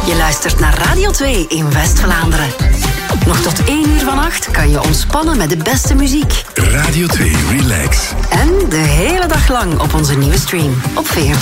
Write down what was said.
Je luistert naar Radio 2 in West-Vlaanderen. Nog tot 1 uur vannacht kan je ontspannen met de beste muziek. Radio 2 Relax. En de hele dag lang op onze nieuwe stream op VRT.